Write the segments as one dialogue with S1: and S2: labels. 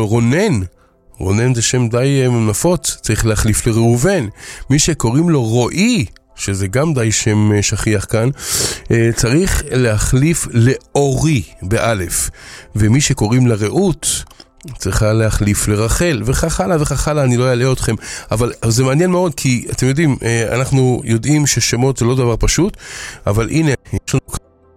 S1: רונן, רונן זה שם די נפוץ, צריך להחליף לראובן. מי שקוראים לו רועי, שזה גם די שם שכיח כאן, צריך להחליף לאורי באלף. ומי שקוראים לה רעות, צריכה להחליף לרחל, וכך הלאה וכך הלאה, אני לא אעלה אתכם. אבל זה מעניין מאוד, כי אתם יודעים, אנחנו יודעים ששמות זה לא דבר פשוט, אבל הנה, יש לנו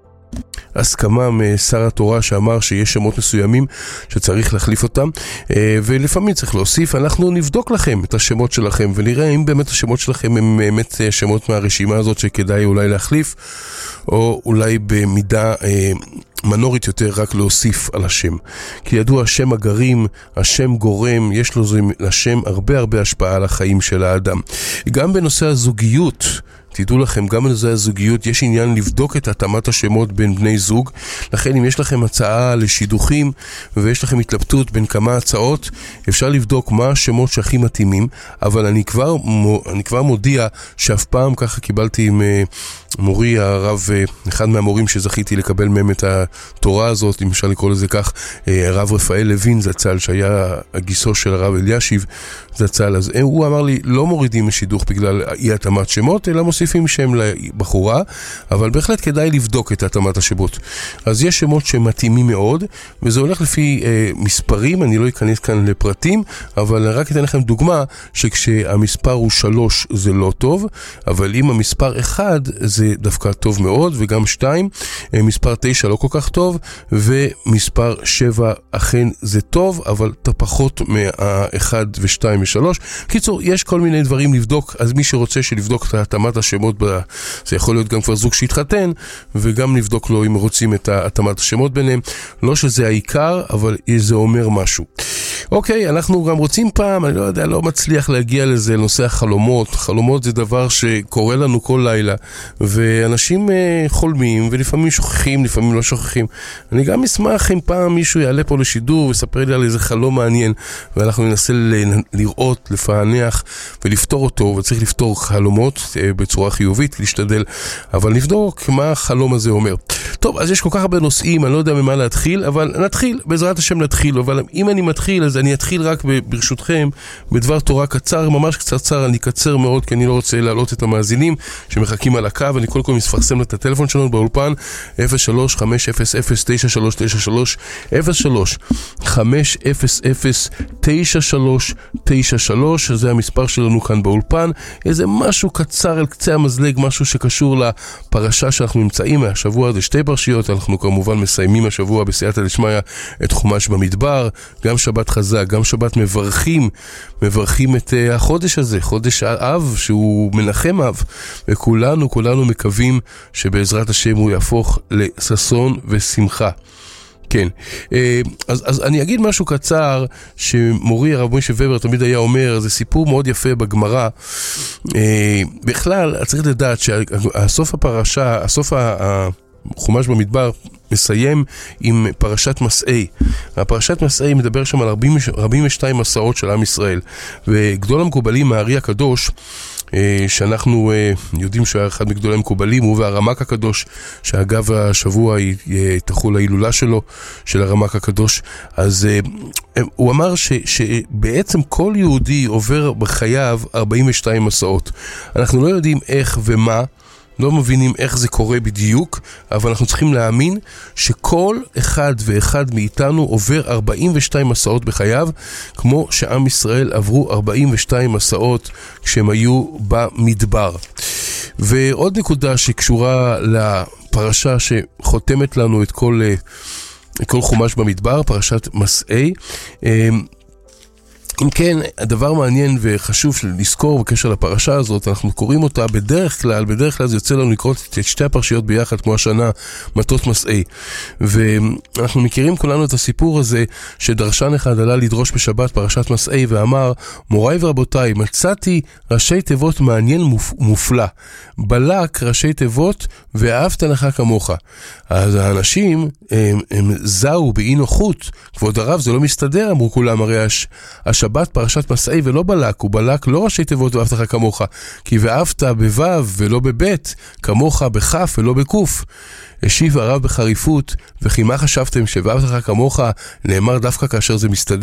S1: הסכמה משר התורה שאמר שיש שמות מסוימים שצריך להחליף אותם, ולפעמים צריך להוסיף. אנחנו נבדוק לכם את השמות שלכם ונראה אם באמת השמות שלכם הם באמת שמות מהרשימה הזאת שכדאי אולי להחליף, או אולי במידה מנורית יותר רק להוסיף על השם. כי ידוע, השם הגרים, השם גורם, יש לו לשם הרבה השפעה על החיים של האדם. גם בנושא הזוגיות, תדעו לכם, גם בנושא הזוגיות יש עניין לבדוק את התאמת השמות בין בני זוג. לכן אם יש לכם הצעה לשידוכים ויש לכם התלבטות בין כמה הצעות, אפשר לבדוק מה השמות שהכי מתאימים. אבל אני כבר מודיע שאף פעם, ככה קיבלתי עם מורי הרב, אחד מהמורים שזכיתי לקבל מהם את התורה הזאת, אם אפשר לקרוא לזה כך, הרב רפאל לוין זצ"ל, שהיה הגיסו של הרב אלישיב זצ"ל. אז הוא אמר לי, לא מורידים משידוך בגלל אי התאמת שמות, אלא מוסיפים שם לבחורה, אבל בהחלט כדאי לבדוק את התאמת השמות. אז יש שמות שמתאימים מאוד, וזה הולך לפי מספרים. אני לא אכנס כאן לפרטים, אבל רק אתן לכם דוגמה, שכשהמספר הוא 3 זה לא טוב, אבל אם המספר 1 זה דווקא טוב מאוד, וגם 2, מספר 9 לא כל כך טוב, ומספר 7 אכן זה טוב, אבל פחות מה-1 ו-2 ו-3. קיצור, יש כל מיני דברים לבדוק, אז מי שרוצה שלבדוק את התאמת השמות, זה יכול להיות גם כבר זוג שהתחתן, וגם לבדוק לו אם רוצים את התאמת השמות ביניהם. לא שזה העיקר, אבל זה אומר משהו. אוקיי, אנחנו גם רוצים פעם, אני לא יודע, לא מצליח להגיע לזה, נושא החלומות. חלומות זה דבר שקורה לנו כל לילה, ואנשים חולמים, ולפעמים שוכחים, לפעמים לא שוכחים. אני גם אשמח אם פעם מישהו יעלה פה לשידור וספר לי על איזה חלום מעניין, ואנחנו ננסה לראות, לפענח ולפתור אותו. וצריך לפתור חלומות בצורה חיובית, להשתדל, אבל נבדוק מה החלום הזה אומר. טוב, אז יש כל כך הרבה נושאים, אני לא יודע ממה להתחיל, אבל נתחיל, בעזרת השם נתחיל. אבל אם אני מתחיל, אז אני אתחיל רק ברשותכם בדבר תורה קצר, ממש קצר, אני קצר מאוד, כי אני לא רוצה להעלות את המאזינים שמחכים על הקו. אני קודם כל מפרסם את הטלפון שלנו באולפן, 03-500-9393, 03-500-9393, זה המספר שלנו כאן באולפן. איזה משהו קצר על קצה המזלג, משהו שקשור לפרשה שאנחנו נמצאים מהשבוע. זה 2 פרשיות, אנחנו כמובן מסיימים השבוע בסייעתא דשמיא את חומש במדבר, גם שבת חזק, גם שבת מברכים את החודש הזה, חודש אב, שהוא מנחם אב, וכולנו מקווים שבעזרת השם הוא יהפוך לששון ושמחה. כן, אז אני אגיד משהו קצר שמורי הרב משה ובר תמיד היה אומר, זה סיפור מאוד יפה בגמרא. בכלל, צריך לדעת שהסוף הפרשה, הסוף החומש במדבר מסיים עם פרשת מסעי. הפרשת מסעי מדבר שם על 42 מסעות של עם ישראל, וגדול המקובלים, הארי הקדוש, שאנחנו יודעים שהוא היה אחד מגדולי המקובלים, הוא והרמ"ק הקדוש, שאגב השבוע תחול ההילולה שלו, של הרמ"ק הקדוש. אז הוא אמר שבעצם כל יהודי עובר בחייו 42 מסעות. אנחנו לא יודעים איך ומה, לא מבינים איך זה קורה בדיוק, אבל אנחנו צריכים להאמין שכל אחד ואחד מאיתנו עובר 42 מסעות בחייו, כמו שעם ישראל עברו 42 מסעות כשהם היו במדבר. ועוד נקודה שקשורה לפרשה שחותמת לנו את כל חומש במדבר, פרשת מסעי. אם כן, הדבר מעניין וחשוב לזכור בקשר לפרשה הזאת, אנחנו קוראים אותה בדרך כלל זה יוצא לנו לקרוא את 2 הפרשיות ביחד, כמו השנה, מטות מסעי. ואנחנו מכירים כולנו את הסיפור הזה, שדרשן אחד עלה לדרוש בשבת פרשת מסעי, ואמר, מוריי ורבותיי, מצאתי ראשי תיבות מעניין מופלא. בלק ראשי תיבות, ואהבת לך כמוך. אז האנשים, הם זהו באי נוחות. כבוד הרב, זה לא מסתדר, אמרו כולם, הרי השבת פרשת מסעי ולא בלק, הוא בלק לא ראשי תיבות ואהבת לך כמוך, כי ואהבת בוו ולא בבית, כמוך בכף ולא בקוף. השיב הרב בחריפות, וכי מה חשבתם שוואהבת לך כמוך נאמר דווקא כאשר זה מסתדר?